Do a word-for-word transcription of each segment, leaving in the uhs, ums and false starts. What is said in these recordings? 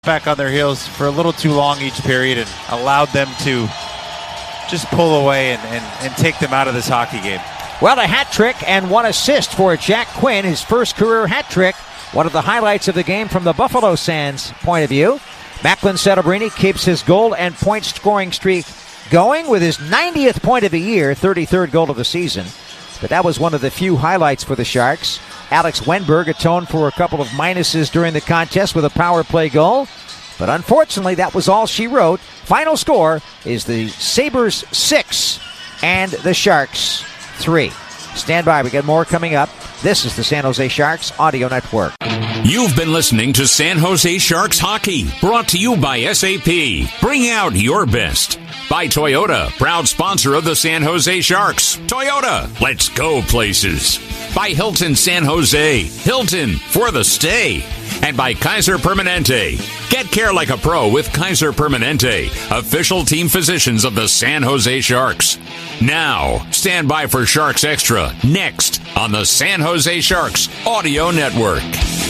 back on their heels for a little too long each period and allowed them to just pull away and, and, and take them out of this hockey game. Well, a hat trick and one assist for Jack Quinn, his first career hat trick. One of the highlights of the game from the Buffalo Sands point of view. Macklin Celebrini keeps his goal and point scoring streak going with his ninetieth point of the year, thirty-third goal of the season. But that was one of the few highlights for the Sharks. Alex Wenberg atoned for a couple of minuses during the contest with a power play goal. But unfortunately, that was all she wrote. Final score is the Sabres six and the Sharks three. Stand by, we got more coming up. This is the San Jose Sharks Audio Network. You've been listening to San Jose Sharks Hockey, brought to you by S A P. Bring out your best. By Toyota, proud sponsor of the San Jose Sharks. Toyota, let's go places. By Hilton San Jose, Hilton for the stay. And by Kaiser Permanente. Get care like a pro with Kaiser Permanente, official team physicians of the San Jose Sharks. Now, stand by for Sharks Extra, next on the San Jose Sharks Audio Network.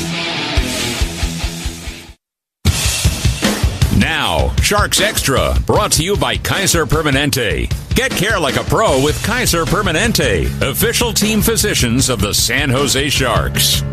Now, Sharks Extra, brought to you by Kaiser Permanente. Get care like a pro with Kaiser Permanente, official team physicians of the San Jose Sharks.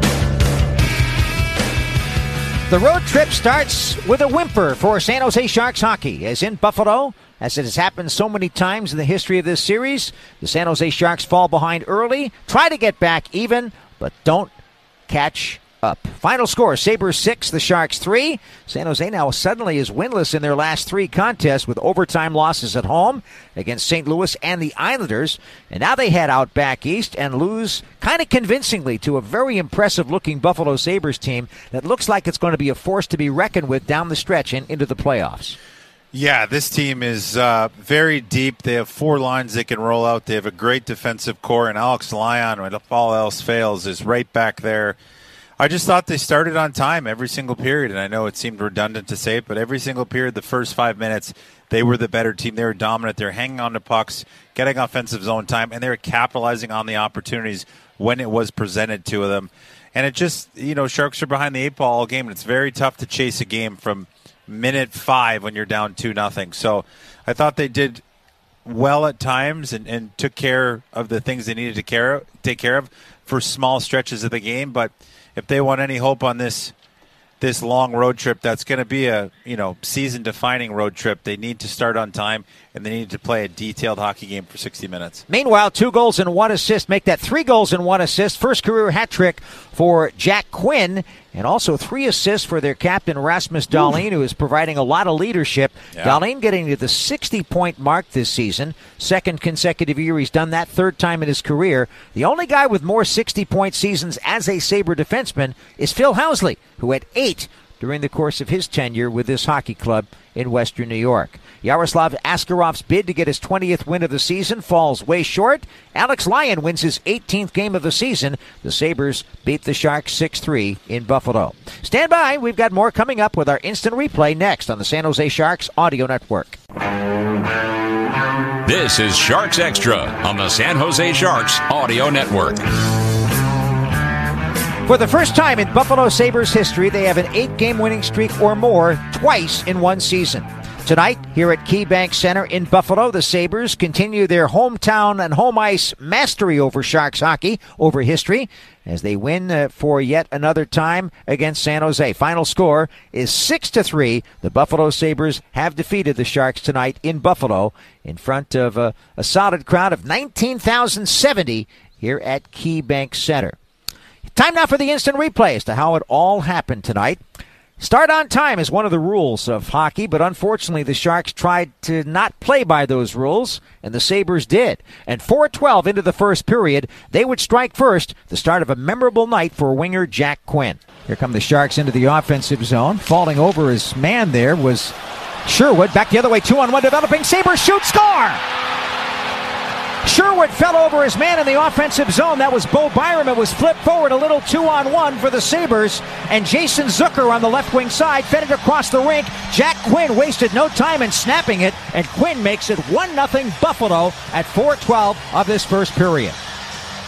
The road trip starts with a whimper for San Jose Sharks hockey, as in Buffalo. As it has happened so many times in the history of this series, the San Jose Sharks fall behind early, try to get back even, but don't catch up. Final score, Sabres six, the Sharks three. San Jose now suddenly is winless in their last three contests with overtime losses at home against Saint Louis and the Islanders. And now they head out back east and lose kind of convincingly to a very impressive-looking Buffalo Sabres team that looks like it's going to be a force to be reckoned with down the stretch and into the playoffs. Yeah, this team is uh, very deep. They have four lines they can roll out. They have a great defensive core, and Alex Lyon, when all else fails, is right back there. I just thought they started on time every single period, and I know it seemed redundant to say it, but every single period, the first five minutes, they were the better team. They were dominant. They were hanging on to pucks, getting offensive zone time, and they were capitalizing on the opportunities when it was presented to them. And it just, you know, Sharks are behind the eight ball all game, and it's very tough to chase a game from minute five when you're down two nothing. So I thought they did well at times and, and took care of the things they needed to care, take care of for small stretches of the game, but if they want any hope on this this long road trip, that's going to be a you know season-defining road trip. They need to start on time, and they need to play a detailed hockey game for sixty minutes. Meanwhile, two goals and one assist make that three goals and one assist. First career hat trick for Jack Quinn, and also three assists for their captain Rasmus Dahlin, who is providing a lot of leadership. Yeah. Dahlin getting to the sixty-point mark this season. Second consecutive year he's done that, third time in his career. The only guy with more sixty-point seasons as a Sabre defenseman is Phil Housley, who had eight during the course of his tenure with this hockey club in Western New York. Yaroslav Askarov's bid to get his twentieth win of the season falls way short. Alex Lyon wins his eighteenth game of the season. The Sabres beat the Sharks six three in Buffalo. Stand by. We've got more coming up with our instant replay next on the San Jose Sharks Audio Network. This is Sharks Extra on the San Jose Sharks Audio Network. For the first time in Buffalo Sabres history, they have an eight-game winning streak or more twice in one season. Tonight, here at KeyBank Center in Buffalo, the Sabres continue their hometown and home ice mastery over Sharks hockey, over history, as they win uh, for yet another time against San Jose. Final score is six to three. The Buffalo Sabres have defeated the Sharks tonight in Buffalo in front of uh, a solid crowd of nineteen thousand seventy here at KeyBank Center. Time now for the instant replay as to how it all happened tonight. Start on time is one of the rules of hockey, but unfortunately the Sharks tried to not play by those rules, and the Sabres did. And four twelve into the first period, they would strike first, the start of a memorable night for winger Jack Quinn. Here come the Sharks into the offensive zone. Falling over his man there was Sherwood. Back the other way, two on one developing. Sabres shoot, score! Sherwood fell over his man in the offensive zone. That was Bo Byram. It was flipped forward, a little two-on-one for the Sabres. And Jason Zucker on the left wing side fed it across the rink. Jack Quinn wasted no time in snapping it, and Quinn makes it one nothing Buffalo at four twelve of this first period.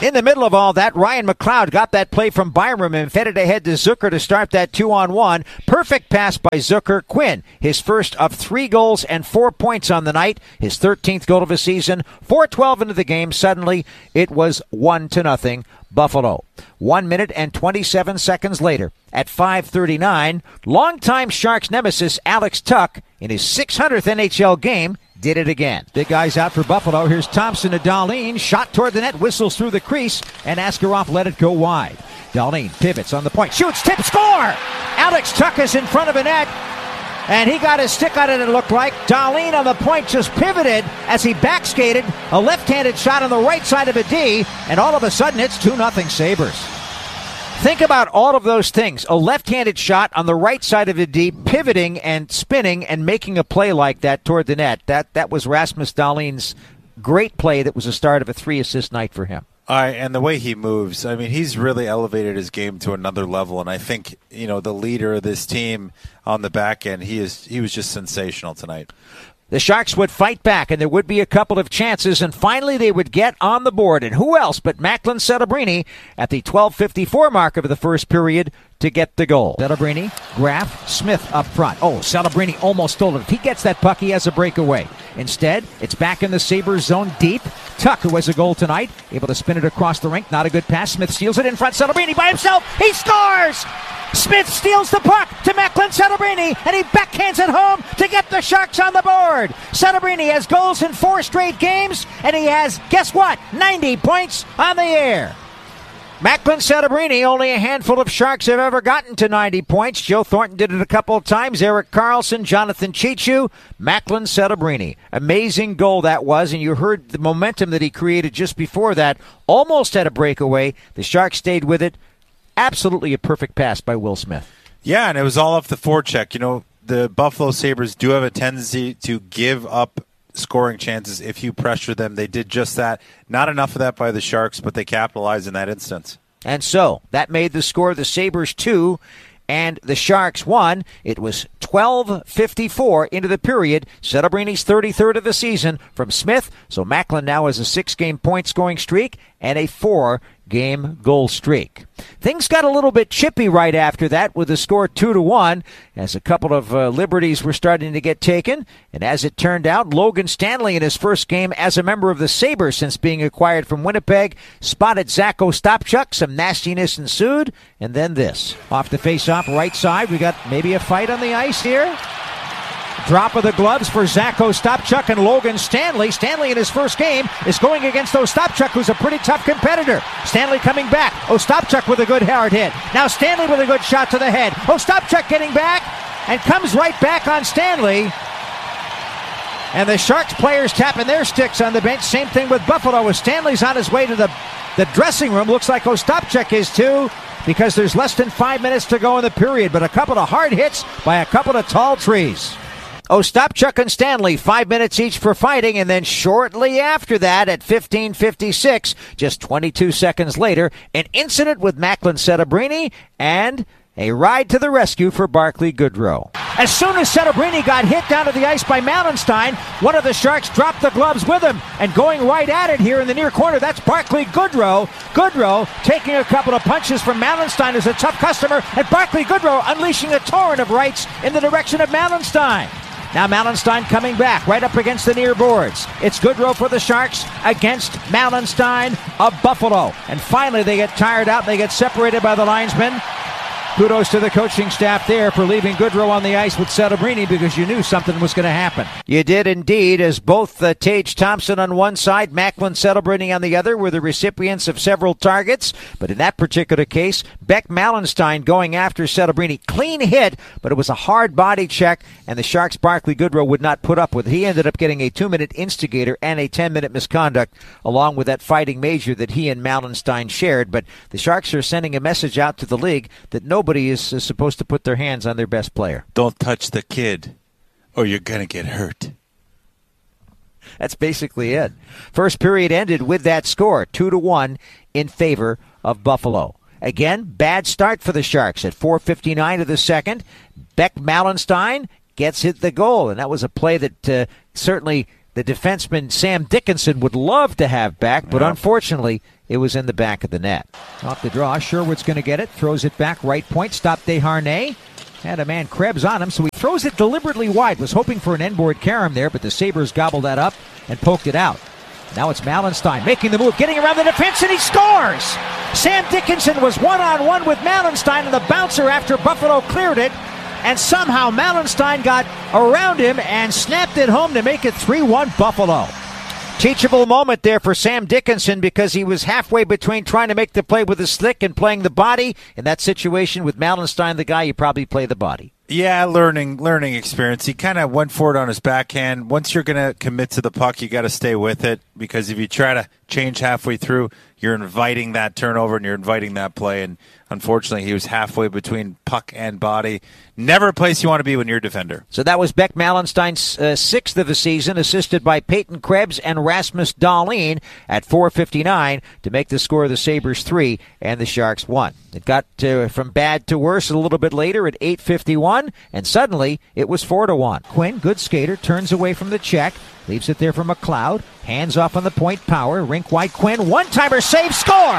In the middle of all that, Ryan McLeod got that play from Byram and fed it ahead to Zucker to start that two-on-one. Perfect pass by Zucker. Quinn, his first of three goals and four points on the night, his thirteenth goal of the season. four twelve into the game. Suddenly, it was one to nothing. Buffalo. One minute and twenty-seven seconds later, at five thirty-nine, longtime Sharks nemesis Alex Tuch, in his six hundredth N H L game, did it again. Big guys out for Buffalo. Here's Thompson to Dahlin. Shot toward the net, whistles through the crease, and Askarov let it go wide. Dahlin pivots on the point, shoots, tip, score! Alex Tuch is in front of the net, and he got his stick on it, it looked like. Dahlin on the point just pivoted as he backskated. A left-handed shot on the right side of a D, and all of a sudden it's two nothing Sabres. Think about all of those things. A left-handed shot on the right side of the D, pivoting and spinning and making a play like that toward the net. That that was Rasmus Dahlin's great play that was the start of a three-assist night for him. Uh, and the way he moves, I mean, he's really elevated his game to another level. And I think, you know, the leader of this team on the back end, he is he was just sensational tonight. The Sharks would fight back, and there would be a couple of chances, and finally they would get on the board. And who else but Macklin Celebrini at the twelve fifty-four mark of the first period to get the goal. Celebrini, Graf, Smith up front. Oh, Celebrini almost stole it. If he gets that puck, he has a breakaway. Instead, it's back in the Sabres zone deep. Tuch, who has a goal tonight, able to spin it across the rink. Not a good pass. Smith steals it in front. Celebrini by himself. He scores! Smith steals the puck to Macklin Celebrini, and he backhands it home to get the Sharks on the board. Celebrini has goals in four straight games, and he has, guess what, ninety points on the air. Macklin Celebrini, only a handful of Sharks have ever gotten to ninety points. Joe Thornton did it a couple of times. Erik Karlsson, Jonathan Cheechoo, Macklin Celebrini. Amazing goal that was, and you heard the momentum that he created just before that. Almost had a breakaway. The Sharks stayed with it. Absolutely a perfect pass by Will Smith. Yeah, and it was all off the forecheck. You know, the Buffalo Sabres do have a tendency to give up scoring chances if you pressure them. They did just that. Not enough of that by the Sharks, but they capitalized in that instance. And so that made the score the Sabres two and the Sharks one. It was twelve fifty-four into the period. Celebrini's thirty-third of the season from Smith. So Macklin now has a six-game point-scoring streak and a four-game goal streak. Things got a little bit chippy right after that with the score two to one as a couple of uh, liberties were starting to get taken. And as it turned out, Logan Stanley in his first game as a member of the Sabres since being acquired from Winnipeg spotted Zach Ostapchuk. Some nastiness ensued. And then this. Off the face-off right side, we got maybe a fight on the ice here. Drop of the gloves for Zach Ostapchuk and Logan Stanley. Stanley in his first game is going against Ostapchuk, who's a pretty tough competitor. Stanley coming back. Ostapchuk with a good hard hit. Now Stanley with a good shot to the head. Ostapchuk getting back and comes right back on Stanley. And the Sharks players tapping their sticks on the bench. Same thing with Buffalo as Stanley's on his way to the, the dressing room. Looks like Ostapchuk is too, because there's less than five minutes to go in the period. But a couple of hard hits by a couple of tall trees. Ostapchuk and Stanley, five minutes each for fighting, and then shortly after that, at fifteen fifty-six, just twenty-two seconds later, an incident with Macklin Celebrini and a ride to the rescue for Barclay Goodrow. As soon as Celebrini got hit down to the ice by Mallenstein, one of the Sharks dropped the gloves with him, and going right at it here in the near corner, that's Barclay Goodrow. Goodrow taking a couple of punches from Mallenstein as a tough customer, and Barclay Goodrow unleashing a torrent of rights in the direction of Mallenstein. Now Mallenstein coming back right up against the near boards. It's Goodrow for the Sharks against Mallenstein of Buffalo. And finally they get tired out and they get separated by the linesmen. Kudos to the coaching staff there for leaving Goodrow on the ice with Celebrini because you knew something was going to happen. You did indeed, as both uh, Tage Thompson on one side, Macklin Celebrini on the other were the recipients of several targets. But in that particular case, Beck Mallenstein going after Celebrini. Clean hit, but it was a hard body check, and the Sharks' Barclay Goodrow would not put up with it. He ended up getting a two-minute instigator and a ten-minute misconduct, along with that fighting major that he and Mallenstein shared. But the Sharks are sending a message out to the league that no Nobody is, is supposed to put their hands on their best player. Don't touch the kid, or you're going to get hurt. That's basically it. First period ended with that score, two to one in favor of Buffalo. Again, bad start for the Sharks at four fifty-nine of the second. Beck Mallenstein gets hit the goal, and that was a play that uh, certainly the defenseman Sam Dickinson would love to have back, but yeah. Unfortunately, it was in the back of the net. Off the draw, Sherwood's going to get it, throws it back, right point, stopped Desharnais. Had a man Krebs on him, so he throws it deliberately wide. Was hoping for an end-board carom there, but the Sabres gobbled that up and poked it out. Now it's Malenstein making the move, getting around the defense, and he scores! Sam Dickinson was one-on-one with Malenstein on the bouncer after Buffalo cleared it, and somehow Malenstein got around him and snapped it home to make it three one Buffalo. Teachable moment there for Sam Dickinson because he was halfway between trying to make the play with the stick and playing the body. In that situation with Malenstein, the guy, you probably play the body. Yeah, learning learning experience. He kind of went for it on his backhand. Once you're going to commit to the puck, you got to stay with it because if you try to change halfway through, you're inviting that turnover and you're inviting that play. And unfortunately, he was halfway between puck and body. Never a place you want to be when you're a defender. So that was Beck Malenstein's uh, sixth of the season, assisted by Peyton Krebs and Rasmus Dahlin at four fifty-nine to make the score of the Sabres three and the Sharks one. It got uh, from bad to worse a little bit later at eight fifty-one, and suddenly it was four to one. Quinn, good skater, turns away from the check, leaves it there for McLeod, hands off on the point, Power, rink wide, Quinn, one-timer, save, score!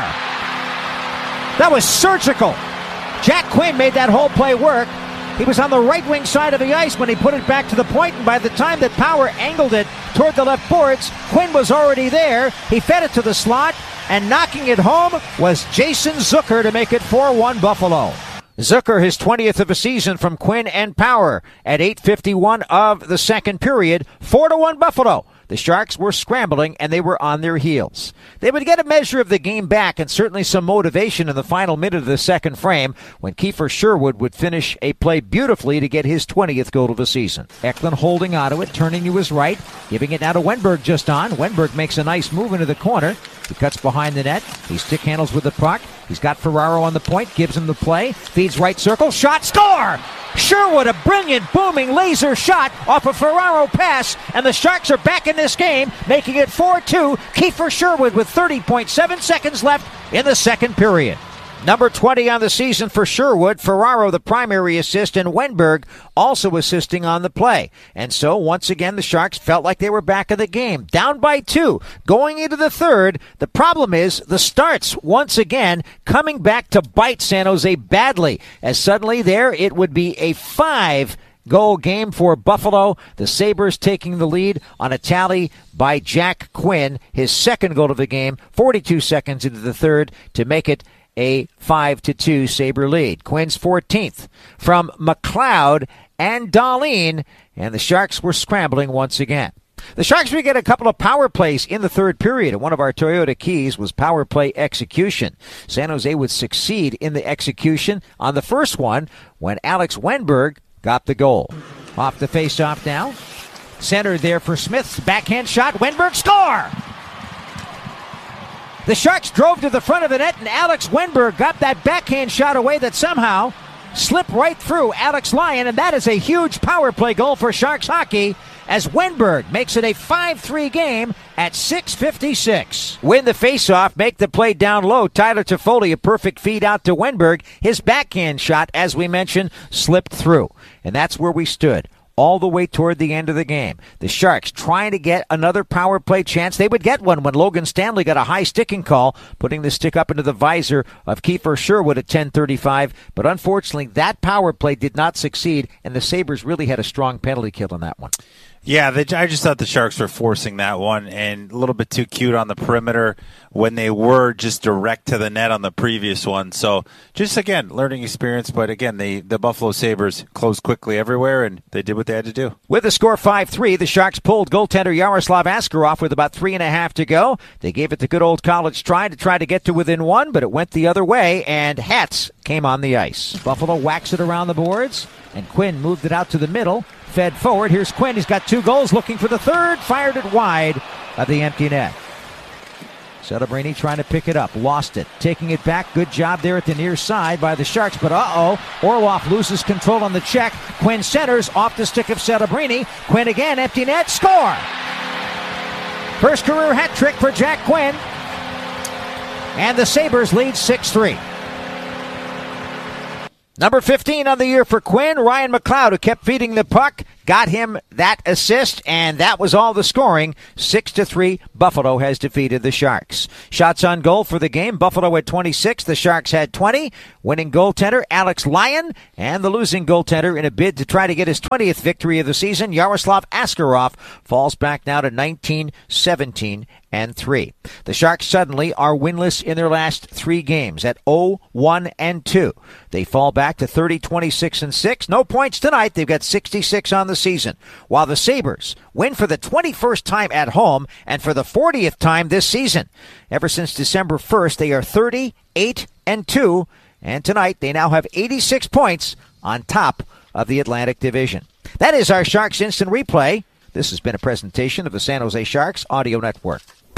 That was surgical. Jack Quinn made that whole play work. He was on the right wing side of the ice when he put it back to the point, and by the time that Power angled it toward the left boards, Quinn was already there. He fed it to the slot, and knocking it home was Jason Zucker to make it four one Buffalo. Zucker, his twentieth of the season from Quinn and Power at eight fifty-one of the second period, four to one Buffalo. The Sharks were scrambling, and they were on their heels. They would get a measure of the game back and certainly some motivation in the final minute of the second frame when Kiefer Sherwood would finish a play beautifully to get his twentieth goal of the season. Eklund holding onto it, turning to his right, giving it now to Wenberg just on. Wenberg makes a nice move into the corner. He cuts behind the net. He stick handles with the puck. He's got Ferraro on the point, gives him the play, feeds right circle, shot, score! Sherwood, a brilliant, booming laser shot off a Ferraro pass, and the Sharks are back in this game, making it four two. Kiefer Sherwood with thirty point seven seconds left in the second period. Number twenty on the season for Sherwood, Ferraro the primary assist, and Wenberg also assisting on the play. And so, once again, the Sharks felt like they were back in the game. Down by two, going into the third. The problem is the starts, once again, coming back to bite San Jose badly, as suddenly there it would be a five goal game for Buffalo. The Sabres taking the lead on a tally by Jack Quinn, his second goal of the game, forty-two seconds into the third to make it a five to two Sabre lead. Quinn's fourteenth from McLeod and Dahlin, and the Sharks were scrambling once again. The Sharks would get a couple of power plays in the third period, and one of our Toyota keys was power play execution. San Jose would succeed in the execution on the first one when Alex Wenberg got the goal. Off the face-off now. Centered there for Smith's backhand shot. Wenberg score! The Sharks drove to the front of the net, and Alex Wenberg got that backhand shot away that somehow slipped right through Alex Lyon, and that is a huge power play goal for Sharks hockey as Wenberg makes it a five three game at six fifty-six. Win the faceoff, make the play down low. Tyler Toffoli, a perfect feed out to Wenberg. His backhand shot, as we mentioned, slipped through, and that's where we stood all the way toward the end of the game. The Sharks trying to get another power play chance. They would get one when Logan Stanley got a high sticking call, putting the stick up into the visor of Kiefer Sherwood at ten thirty-five. But unfortunately, that power play did not succeed, and the Sabres really had a strong penalty kill on that one. Yeah, they, I just thought the Sharks were forcing that one and a little bit too cute on the perimeter when they were just direct to the net on the previous one. So just, again, learning experience. But, again, the, the Buffalo Sabres closed quickly everywhere, and they did what they had to do. With the score five three, the Sharks pulled goaltender Yaroslav Askarov with about three and a half to go. They gave it the good old college try to try to get to within one, but it went the other way, and Hatz came on the ice. Buffalo whacks it around the boards, and Quinn moved it out to the middle. Fed forward. Here's Quinn. He's got two goals, looking for the third. Fired it wide of the empty net. Celebrini trying to pick it up. Lost it. Taking it back. Good job there at the near side by the Sharks. But uh-oh. Orlov loses control on the check. Quinn centers off the stick of Celebrini. Quinn again. Empty net. Score! First career hat trick for Jack Quinn. And the Sabres lead six three. Number fifteen on the year for Quinn, Ryan McLeod, who kept feeding the puck got him that assist, and that was all the scoring. Six to three, Buffalo has defeated the Sharks. Shots on goal for the game, Buffalo had twenty-six, the Sharks had twenty. Winning goaltender, Alex Lyon, and the losing goaltender in a bid to try to get his twentieth victory of the season, Yaroslav Askarov, falls back now to nineteen, seventeen, and three. The Sharks suddenly are winless in their last three games at oh, one, and two. They fall back to thirty, twenty-six, and six. No points tonight. They've got sixty-six on the season. While the Sabres win for the twenty-first time at home and for the fortieth time this season. Ever since December first, they are thirty-eight and two. And tonight, they now have eighty-six points on top of the Atlantic Division. That is our Sharks Instant Replay. This has been a presentation of the San Jose Sharks Audio Network.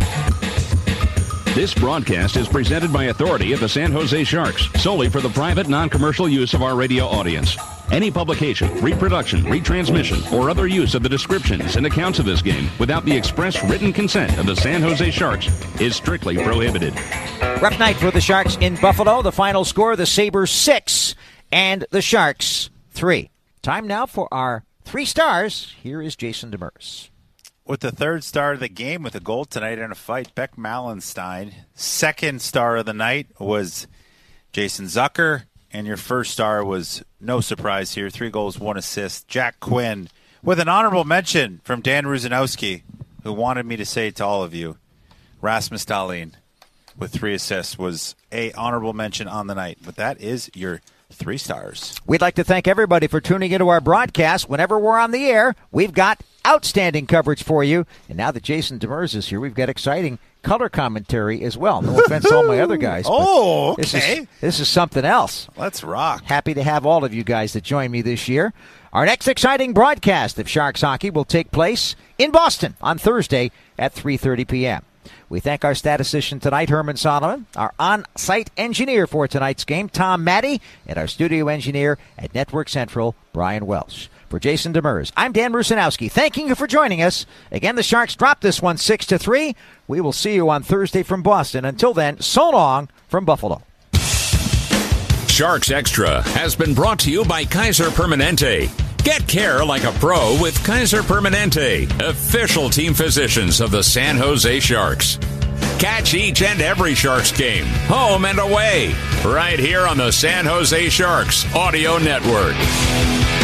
This broadcast is presented by authority of the San Jose Sharks, solely for the private, non-commercial use of our radio audience. Any publication, reproduction, retransmission, or other use of the descriptions and accounts of this game without the express written consent of the San Jose Sharks is strictly prohibited. Rough night for the Sharks in Buffalo. The final score, the Sabres six and the Sharks three. Time now for our three stars. Here is Jason Demers. With the third star of the game with a goal tonight in a fight, Beck Malenstein. Second star of the night was Jason Zucker. And your first star was, no surprise here, three goals, one assist, Jack Quinn. With an honorable mention from Dan Ruzanowski, who wanted me to say to all of you, Rasmus Dahlin with three assists was a honorable mention on the night. But that is your three stars. We'd like to thank everybody for tuning into our broadcast. Whenever we're on the air, we've got outstanding coverage for you. And now that Jason Demers is here, we've got exciting color commentary as well. No offense to all my other guys. Oh, okay. This is, this is something else. Let's rock. Happy to have all of you guys that join me this year. Our next exciting broadcast of Sharks hockey will take place in Boston on Thursday at three thirty p.m. We thank our statistician tonight, Herman Solomon, our on-site engineer for tonight's game, Tom Maddie, and our studio engineer at Network Central, Brian Welsh. For Jason Demers, I'm Dan Rusanowski. Thanking you for joining us. Again, the Sharks dropped this one six to three. We will see you on Thursday from Boston. Until then, so long from Buffalo. Sharks Extra has been brought to you by Kaiser Permanente. Get care like a pro with Kaiser Permanente, official team physicians of the San Jose Sharks. Catch each and every Sharks game, home and away, right here on the San Jose Sharks Audio Network.